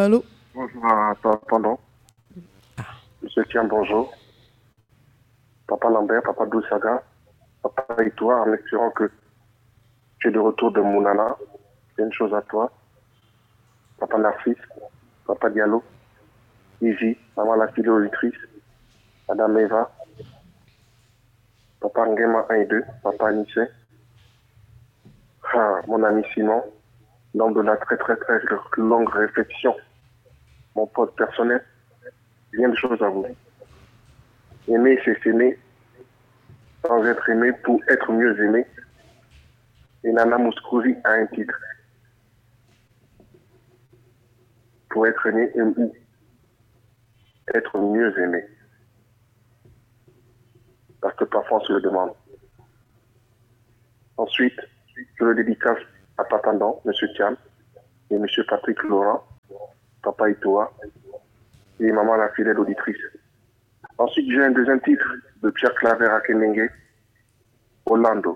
Allô? Bonjour à toi, pendant. Monsieur Tian, bonjour. Papa Lambert, Papa Dousaga, Papa et toi, en espérant que tu es de retour de Mounana. C'est une chose à toi. Papa Narcisse, Papa Diallo, Ivy, Maman la fille auditrice, Madame Eva, Papa Ngema 1 et 2, Papa Anissé, mon ami Simon, l'homme de la très très très longue réflexion, mon pote personnel, bien de choses à vous. Aimer, c'est s'aimer, sans être aimé pour être mieux aimé. Et Nana Mouskouri a un titre. Pour être aimé ou être mieux aimé. Parce que parfois on se le demande. Ensuite, je le dédicace à Papa Ndan, M. Thiam, et M. Patrick Laurent, Papa Itoa, et Maman la fidèle auditrice. Ensuite, j'ai un deuxième titre de Pierre Claver à Kenenge, Orlando.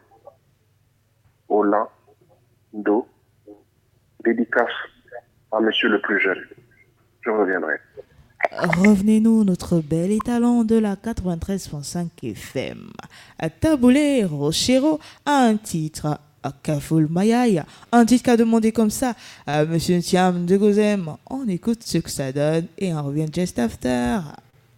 Orlando, dédicace à Monsieur le plus jeune. Je reviendrai. Revenez-nous, notre bel étalon de la 93.5 FM. Taboulé Rochero a un titre. Kafoul Mayaï, un titre qu'a demandé comme ça à Monsieur Thiam de Gozem. On écoute ce que ça donne et on revient just after.